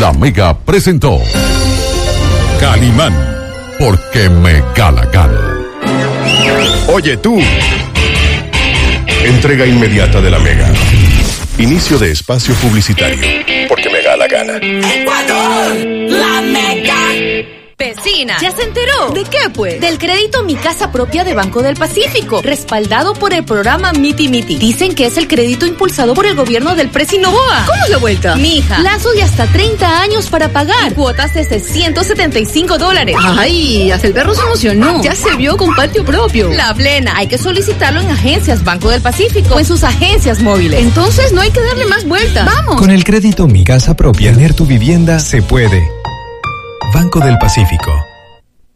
La Mega presentó Calimán, porque me gana gana. Oye tú. Entrega inmediata de La Mega. Inicio de espacio publicitario, porque me da la gana. ¡Ecuador! ¡La Mega! Vecina, ¿ya se enteró? ¿De qué, pues? Del crédito Mi Casa Propia de Banco del Pacífico, respaldado por el programa Miti Miti. Dicen que es el crédito impulsado por el gobierno del Presi Noboa. ¿Cómo es la vuelta? Mija, plazo de hasta 30 años para pagar, cuotas de $675. Ay, hasta el perro se emocionó. Ya se vio con patio propio. La plena, hay que solicitarlo en agencias Banco del Pacífico o en sus agencias móviles. Entonces no hay que darle más vuelta. ¡Vamos! Con el crédito Mi Casa Propia, tener tu vivienda se puede. Banco del Pacífico.